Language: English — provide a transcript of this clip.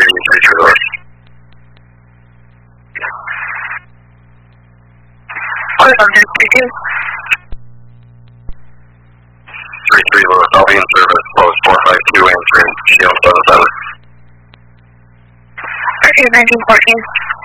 33 North. What is on this speaking? 33 Lewis, I'll be in service, post 452 answering, Shield 77. Okay, 1914.